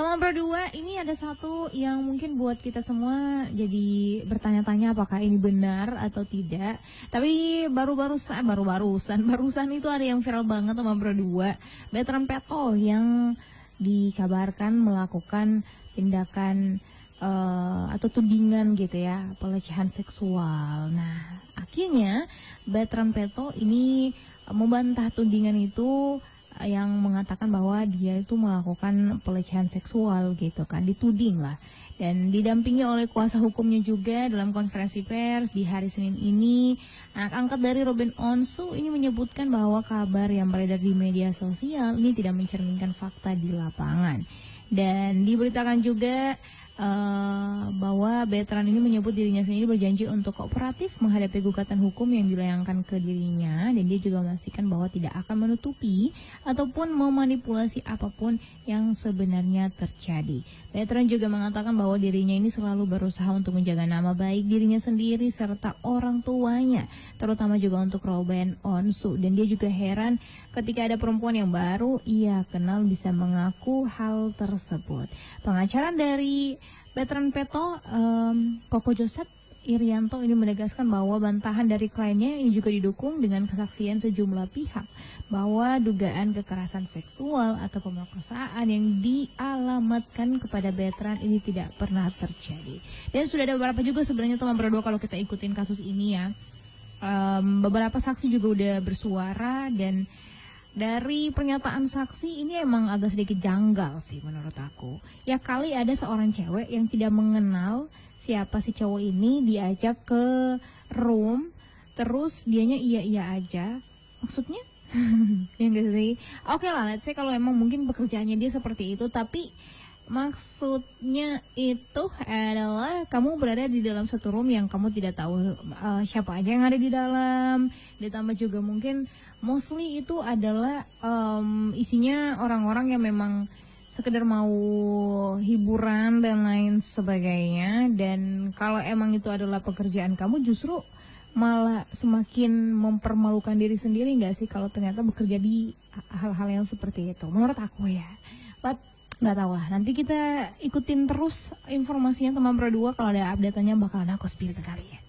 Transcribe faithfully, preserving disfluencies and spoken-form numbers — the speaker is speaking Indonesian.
Teman berdua, ini ada satu yang mungkin buat kita semua jadi bertanya-tanya apakah ini benar atau tidak. Tapi baru-barusan, baru-barusan, barusan itu ada yang viral banget teman berdua. Veteran Peto yang dikabarkan melakukan tindakan uh, atau tudingan gitu ya, pelecehan seksual. Nah, akhirnya Veteran Peto ini membantah tudingan itu, yang mengatakan bahwa dia itu melakukan pelecehan seksual gitu kan, dituding lah. Dan didampingi oleh kuasa hukumnya juga dalam konferensi pers di hari Senin ini. Anak angkat dari Ruben Onsu ini menyebutkan bahwa kabar yang beredar di media sosial ini tidak mencerminkan fakta di lapangan. Dan diberitakan juga Uh, bahwa veteran ini menyebut dirinya sendiri berjanji untuk kooperatif menghadapi gugatan hukum yang dilayangkan ke dirinya, dan dia juga memastikan bahwa tidak akan menutupi ataupun memanipulasi apapun yang sebenarnya terjadi. Veteran juga mengatakan bahwa dirinya ini selalu berusaha untuk menjaga nama baik dirinya sendiri serta orang tuanya, terutama juga untuk Ruben Onsu, dan dia juga heran ketika ada perempuan yang baru ia kenal bisa mengaku hal tersebut. Pengacara dari Veteran Peto, um, Koko Joseph Irianto ini menegaskan bahwa bantahan dari kliennya ini juga didukung dengan kesaksian sejumlah pihak bahwa dugaan kekerasan seksual atau pemerkosaan yang dialamatkan kepada veteran ini tidak pernah terjadi. Dan sudah ada beberapa juga sebenarnya teman berdua kalau kita ikutin kasus ini ya, um, beberapa saksi juga udah bersuara, dan dari pernyataan saksi ini emang agak sedikit janggal sih menurut aku. Ya kali ada seorang cewek yang tidak mengenal siapa si cowok ini diajak ke room, terus dianya iya-iya aja. Maksudnya? Ya enggak sih? Oke lah, let's say kalau emang mungkin pekerjaannya dia seperti itu, tapi maksudnya itu adalah kamu berada di dalam satu room yang kamu tidak tahu uh, siapa aja yang ada di dalam. Ditambah juga mungkin mostly itu adalah um, isinya orang-orang yang memang sekedar mau hiburan dan lain sebagainya. Dan kalau emang itu adalah pekerjaan kamu, justru malah semakin mempermalukan diri sendiri nggak sih kalau ternyata bekerja di hal-hal yang seperti itu, menurut aku ya. But nggak tahu lah, nanti kita ikutin terus informasinya teman berdua, kalau ada update-nya bakalan aku spill ke kalian.